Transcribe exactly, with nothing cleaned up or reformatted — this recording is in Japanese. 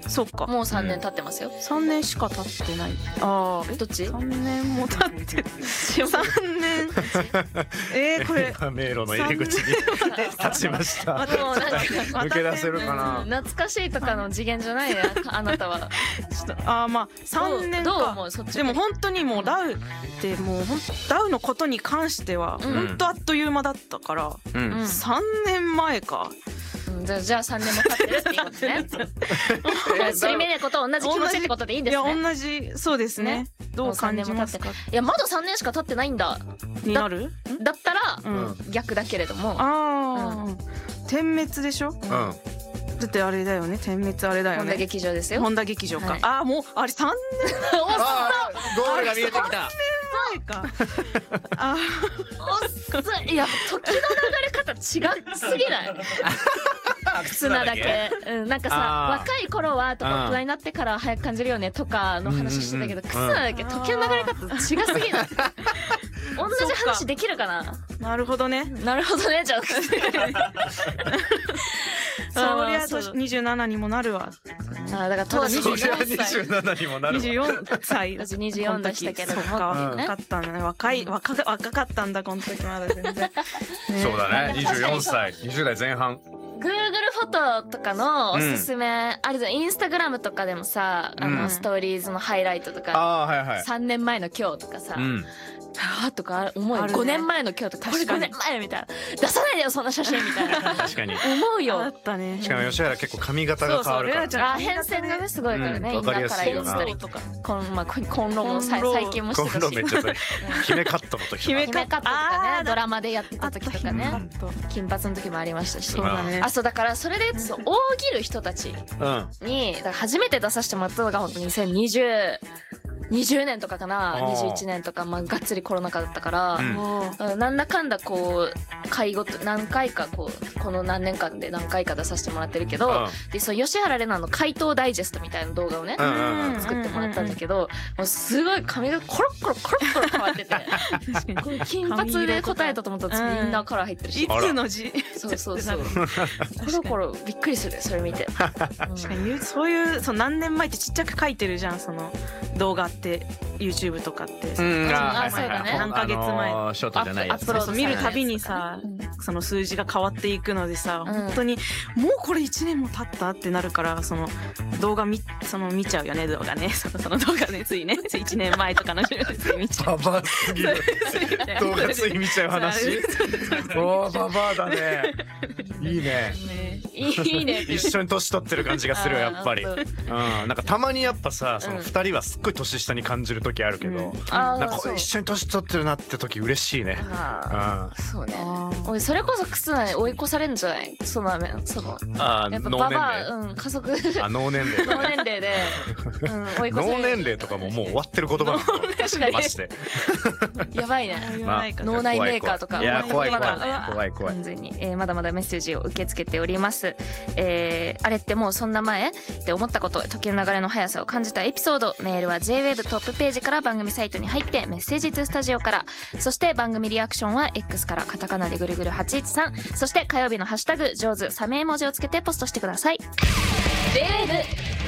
そっか。 もうさんねん経ってますよ。 さんねんしか経ってない。ああ、 どっち？ さんねんも経ってる。さんねん。えー、これ。 迷路の入り口に立ちました。 もうなんか抜け出せるかな。 懐かしいとかの次元じゃないね、あなたは。 ああ、まあさんねんか。 どう思う？そっち。 でも本当にもうダウってもうダウのことに関しては本当あっという間だったから、 うん、 さんねんまえか。 じゃあ、じゃあさんねんも経ってるっていうことね。すりめねこと同じ気持ちってことでいいんですね。 いや、同じ、そうですね。どう感じますか？ いや、まださんねんしか経ってないんだ。 になる？ だったら逆だけれども。 ああ、点滅でしょ？うん。だってあれだよね、点滅あれだよね。 本田劇場ですよ。 本田劇場か。ああ、もうあれさんねん。 ゴールが見えてきた。 かあおっすいや時の流れ方違すぎない忽那だけ、うん、なんかさ若い頃はとか大人になってから早く感じるよねとかの話してたけど忽那だけ時の流れ方違すぎない同じ話できるかな。 なるほどねなるほどねじゃあそりゃにじゅうななにもなるわ。 あだから当時にじゅうななにもなるわ。 にじゅうよんさい私にじゅうよんでしたけども。 そっか若かったね。若い若若かったんだこの時まだ全然。 そうだね。にじゅうよんさいにじゅう代前半。 Google フォトとかのおすすめ、あれだインスタグラムとかでもさあのストーリーズのハイライトとかさんねんまえの今日とかさあーとか思うよ。ごねんまえの今日とかこれごねんまえみたいな出さないでよそんな写真みたいな確かに思うよ。 あったね。 しかも吉原結構髪型が変わるからあ変遷がねすごいからね。今からインスタリとかコンまあコンロも最近もしてたし。 コンロめっちゃ姫カットの時姫カットとかねドラマでやってた時とかね金髪の時もありましたし。あそうだからそれで大喜る人たちに初めて出させてもらったのが本当ににせんにじゅうにじゅうねんとかかなにじゅういちねんとかまあがっつりコロナ禍だったから、うん、なんだかんだこう会ごと何回かこうこの何年間で何回か出させてもらってるけど、でそう吉原玲奈の回答ダイジェストみたいな動画をね作ってもらったんだけど、もうすごい髪がコロッコロコロッコロ変わっててこの金髪で答えたと思ったらみんなカラー入ってるし、 いつの字そうそうそうコロコロびっくりするそれ見て。 確かにそういうそう何年前ってちっちゃく書いてるじゃんその動画って YouTube とかって。 あそうだね。 何ヶ月前ショートじゃないやつ。 アップロード見るたびにさその数字が変わっていくのでさ本当にもうこれいちねんも経ったってなるからその動画みその見ちゃうよね動画ねその動画ねついねいちねんまえとかのつい見ちゃう。 ババアすぎる動画つい見ちゃう話。おーババアだね。いいねいいね一緒に年取ってる感じがするよやっぱり。うんなんかたまにやっぱさそのふたりはすっごい年下に感じる時あるけどなんかこれ一緒に年取ってるなって時嬉しいね。 そうね。おいそれこそ忽那に追い越されるんじゃないそのそのやっぱババアうん家族あ脳年齢脳年齢で追い越される。 脳年齢とかももう終わってる言葉なのマジでやばいね。脳内メーカーとかいや怖い怖い怖い怖い。 完全にまだまだメッセージを受け付けております。あれってもうそんな前って思ったこと時の流れの速さを感じたエピソードメールは ジェイウェブ トップページから番組サイトに入ってメッセージツースタジオからそして番組リアクションは X からカタカナでぐるぐるはちいちさんそして火曜日のハッシュタグ上手サメ絵文字をつけてポストしてください。 ジェイウェブ